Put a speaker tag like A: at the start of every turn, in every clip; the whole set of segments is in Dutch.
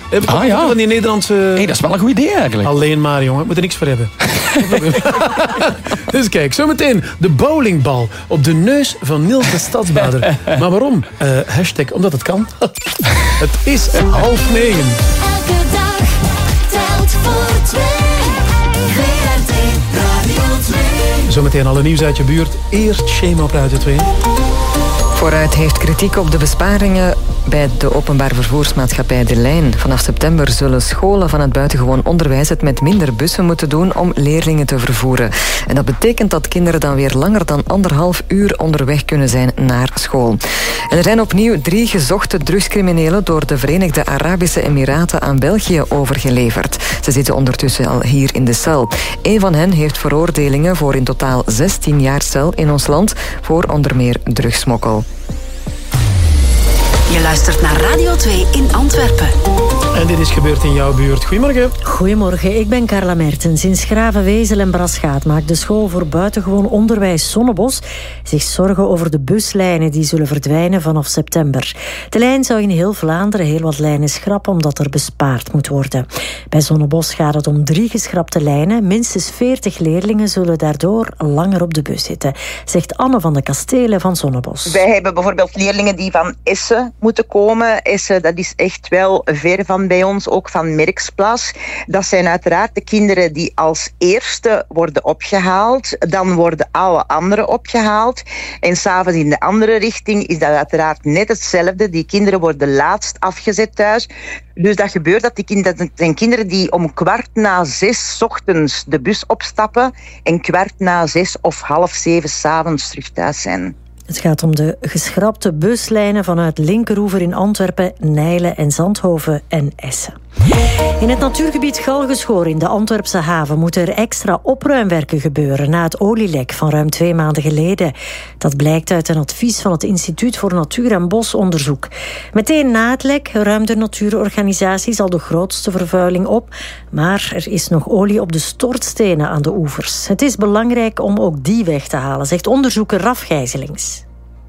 A: Heb ik van die Nederlandse...
B: Hey, dat is wel een goed idee eigenlijk.
A: Alleen maar, jongen. Ik moet er niks voor hebben. Dus kijk, zometeen de bowlingbal op de neus van Niels de Stadsbader. Maar waarom? Hashtag omdat het kan. Het is 8:30.
C: Elke dag telt voor twee. VRT Radio 2.
A: Zometeen alle nieuws uit je buurt. Eerst Shema op Radio 2.
D: Vooruit heeft kritiek op de besparingen bij de openbaar vervoersmaatschappij De Lijn. Vanaf september zullen scholen van het buitengewoon onderwijs het met minder bussen moeten doen om leerlingen te vervoeren. En dat betekent dat kinderen dan weer langer dan 1,5 uur onderweg kunnen zijn naar school. En er zijn opnieuw 3 gezochte drugscriminelen door de Verenigde Arabische Emiraten aan België overgeleverd. Ze zitten ondertussen al hier in de cel. Eén van hen heeft veroordelingen voor in totaal 16 jaar cel in ons land voor onder meer drugssmokkel.
E: Je luistert naar Radio 2 in Antwerpen.
A: En dit is gebeurd in jouw buurt. Goedemorgen.
F: Goedemorgen, ik ben Carla Mertens. In Schravenwezel en Braschaat maakt de school voor buitengewoon onderwijs Zonnebos zich zorgen over de buslijnen die zullen verdwijnen vanaf september. De lijn zou in heel Vlaanderen heel wat lijnen schrappen omdat er bespaard moet worden. Bij Zonnebos gaat het om 3 geschrapte lijnen. Minstens 40 leerlingen zullen daardoor langer op de bus zitten, zegt Anne van de Kastelen van Zonnebos.
G: Wij hebben bijvoorbeeld leerlingen die van Essen moeten komen. Essen, dat is echt wel ver van bij ons, ook van Merksplas. Dat zijn uiteraard de kinderen die als eerste worden opgehaald. Dan worden alle anderen opgehaald. En s'avonds in de andere richting is dat uiteraard net hetzelfde. Die kinderen worden laatst afgezet thuis. Dus dat gebeurt dat dat zijn kinderen die om 6:15 ochtends de bus opstappen en 6:15 of 6:30 s'avonds terug thuis zijn.
F: Het gaat om de geschrapte buslijnen vanuit Linkeroever in Antwerpen, Nijlen en Zandhoven en Essen. In het natuurgebied Galgeschoor in de Antwerpse haven moeten er extra opruimwerken gebeuren na het olielek van ruim 2 maanden geleden. Dat blijkt uit een advies van het Instituut voor Natuur- en Bosonderzoek. Meteen na het lek ruimt de natuurorganisatie al de grootste vervuiling op, maar er is nog olie op de stortstenen aan de oevers. Het is belangrijk om ook die weg te halen, zegt onderzoeker Raf Gijzelings.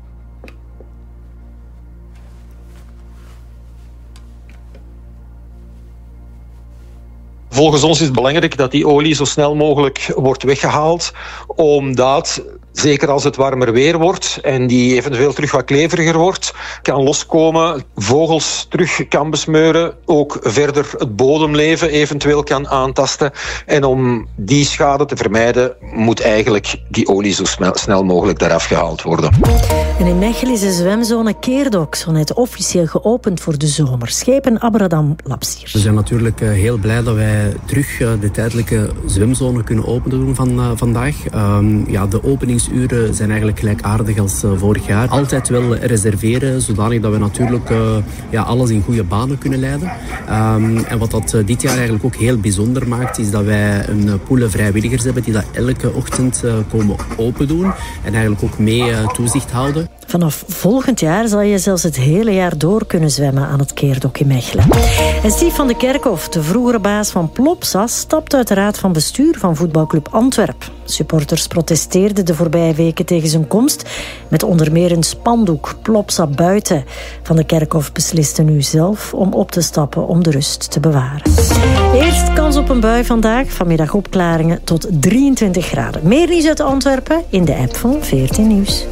H: Volgens ons is het belangrijk dat die olie zo snel mogelijk wordt weggehaald, omdat, zeker als het warmer weer wordt en die eventueel terug wat kleveriger wordt, kan loskomen, vogels terug kan besmeuren, ook verder het bodemleven eventueel kan aantasten. En om die schade te vermijden, moet eigenlijk die olie zo snel mogelijk eraf gehaald worden.
F: En in Mechelen is de zwemzone Keerdok zo net officieel geopend voor de zomer. Schepen Abradam Lapsier.
I: We zijn natuurlijk heel blij dat wij terug de tijdelijke zwemzone kunnen openen van vandaag. De openingsuren zijn eigenlijk gelijkaardig als vorig jaar. Altijd wel reserveren, zodanig dat we natuurlijk alles in goede banen kunnen leiden. En wat dat dit jaar eigenlijk ook heel bijzonder maakt, is dat wij een pool vrijwilligers hebben die dat elke ochtend komen open doen en eigenlijk ook mee toezicht houden.
F: Vanaf volgend jaar zal je zelfs het hele jaar door kunnen zwemmen aan het Keerdok in Mechelen. En Steve van de Kerkhof, de vroegere baas van Plopsa, stapt uit de raad van bestuur van voetbalclub Antwerp. Supporters protesteerden de voorbije weken tegen zijn komst met onder meer een spandoek, Plopsa buiten. Van de Kerkhof besliste nu zelf om op te stappen om de rust te bewaren. Eerst kans op een bui vandaag, vanmiddag opklaringen tot 23 graden. Meer nieuws uit Antwerpen in de app van 14 Nieuws.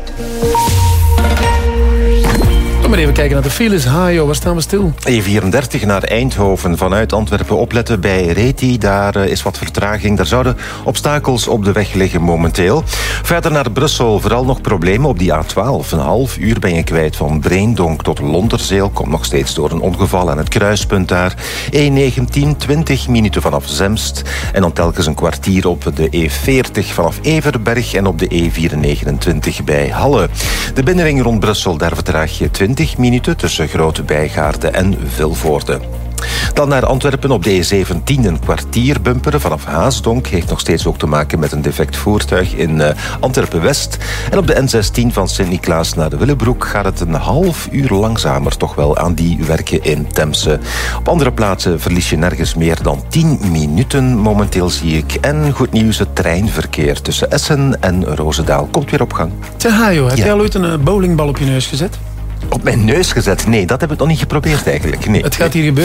A: Maar even kijken naar de files. Hajo, waar staan we stil?
J: E34 naar Eindhoven vanuit Antwerpen opletten bij Reti. Daar is wat vertraging. Daar zouden obstakels op de weg liggen momenteel. Verder naar Brussel vooral nog problemen op die A12. Een half uur ben je kwijt van Breendonk tot Londerzeel. Komt nog steeds door een ongeval aan het kruispunt daar. E19 20 minuten vanaf Zemst. En dan telkens een kwartier op de E40 vanaf Everberg en op de E429 bij Halle. De binnenring rond Brussel, daar vertraag je 20 minuten tussen Grote Bijgaarden en Vilvoorde. Dan naar Antwerpen op de E17 een kwartier bumperen vanaf Haasdonk. Heeft nog steeds ook te maken met een defect voertuig in Antwerpen-West. En op de N16 van Sint-Niklaas naar de Willebroek gaat het een half uur langzamer toch wel aan die werken in Temse. Op andere plaatsen verlies je nergens meer dan 10 minuten momenteel zie ik. En goed nieuws, het treinverkeer tussen Essen en Roosendaal komt weer op gang.
A: Hajo, heb jij al ooit een bowlingbal op je neus gezet?
J: Op mijn neus gezet? Nee, dat heb ik nog niet geprobeerd eigenlijk. Nee.
A: Het gaat hier gebeuren.